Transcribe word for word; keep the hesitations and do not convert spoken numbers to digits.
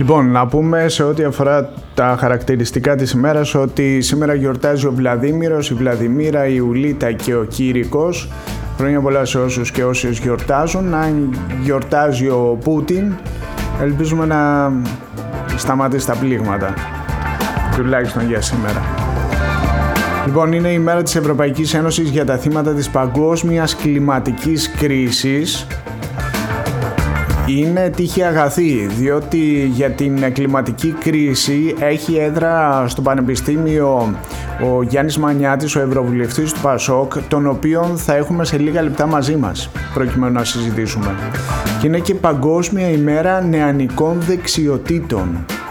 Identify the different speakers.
Speaker 1: Λοιπόν, να πούμε σε ό,τι αφορά τα χαρακτηριστικά της ημέρας ότι σήμερα γιορτάζει ο Βλαδίμηρος, η Βλαδιμίρα, η Ουλίτα και ο Κήρικος. Χρόνια πολλά σε όσους και όσες γιορτάζουν. Αν γιορτάζει ο Πούτιν, ελπίζουμε να σταματήσει τα πλήγματα, τουλάχιστον για σήμερα. Λοιπόν, είναι η μέρα της Ευρωπαϊκής Ένωσης για τα θύματα της παγκόσμιας κλιματικής κρίσης. Είναι τύχη αγαθή, διότι για την κλιματική κρίση έχει έδρα στο Πανεπιστήμιο ο Γιάννης Μανιάτης, ο Ευρωβουλευτής του ΠΑΣΟΚ, τον οποίον θα έχουμε σε λίγα λεπτά μαζί μας, προκειμένου να συζητήσουμε. Και είναι και Παγκόσμια ημέρα νεανικών δεξιοτήτων.